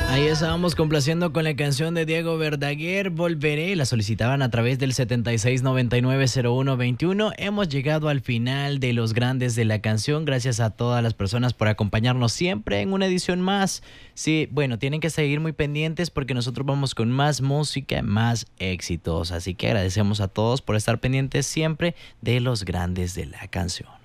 Ahí estábamos complaciendo con la canción de Diego Verdaguer, Volveré. La solicitaban a través del 76990121. Hemos llegado al final de los grandes de la canción. Gracias a todas las personas por acompañarnos siempre en una edición más. Sí, bueno, tienen que seguir muy pendientes porque nosotros vamos con más música, más éxitos. Así que agradecemos a todos por estar pendientes siempre de los grandes de la canción.